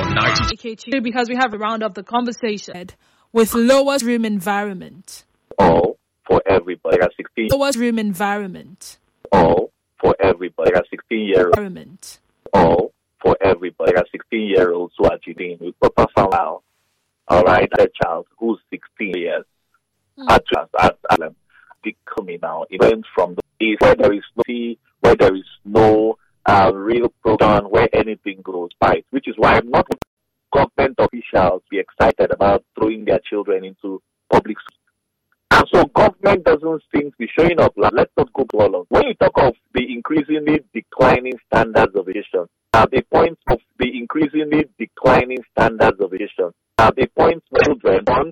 on 92. Because we have a round of the conversation with lowest room environment. All for everybody. There are 16. Lowest room environment. All for everybody. There are 16-year-olds. Environment. All for everybody. There are 16-year-olds who are cheating with proper family. All right, a child who's 16 years at the criminal. It went from the east where there is no sea, where there is no real program, where anything goes by. Which is why not government officials be excited about throwing their children into public schools. And so government doesn't seem to be showing up. Let's not go along. When you talk of the increasingly declining standards of education, the point of the increasingly declining standards of education, the point children on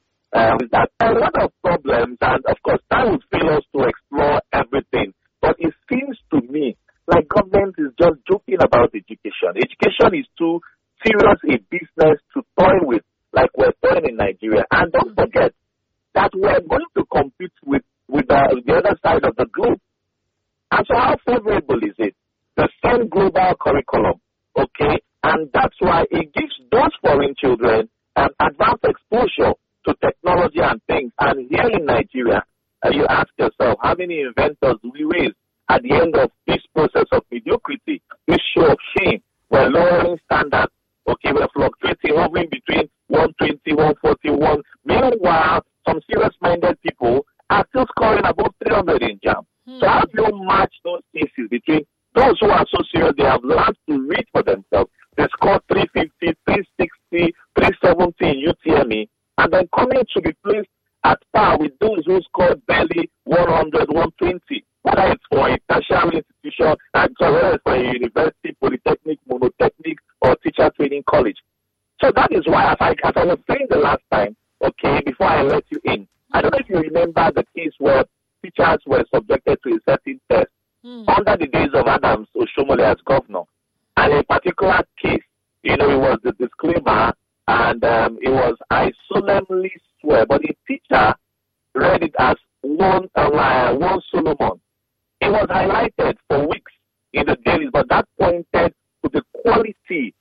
is that a lot of problems, and of course that would fail us to explore everything. But it seems to me like government is just joking about education. Education is too serious a business to toy with, like we're toying in Nigeria. And don't forget that we're going to compete with the other side of the globe. And so how favorable is it? The same global curriculum, okay? And that's why it gives those foreign children an advanced exposure to technology and things. And here in Nigeria, you ask yourself, how many inventors do we raise at the end of this process of mediocrity, this show of shame? We're lowering standards, okay? We're fluctuating, hovering between 120, 141. Meanwhile, some serious-minded people are still scoring above 300 in JAM. So how do you match those cases between those who are so serious, they have learned to read for themselves? They score 350, 360, 370 in UTME, and then coming to be placed at par with those who scored barely 100, 120. Whether it's for a tertiary institution, and so whether it's for a university, polytechnic, monotechnic, or teacher training college. So that is why, as I was saying the last time, okay, before I let you in, I don't know if you remember the case where teachers were subjected to a certain test under the days of Adams Oshomole as governor. And a particular case, it was the disclaimer, and it was, I solemnly swear, but the teacher read it as one Solomon. It was highlighted for weeks in the dailies, but that pointed to the quality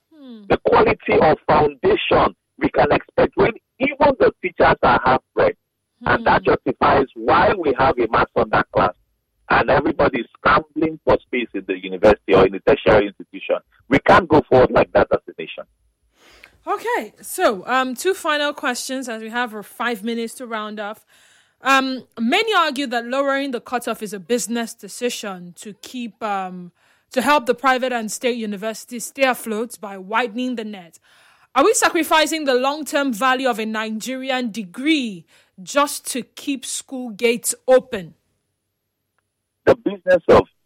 of foundation we can expect when even the teachers are half-bred. And that justifies why we have a mass underclass and everybody is scrambling for space in the university or in the tertiary institution. We can't go forward like that as a nation. Okay, so two final questions as we have 5 minutes to round off. Many argue that lowering the cutoff is a business decision to keep to help the private and state universities stay afloat by widening the net. Are we sacrificing the long-term value of a Nigerian degree just to keep school gates open? The business of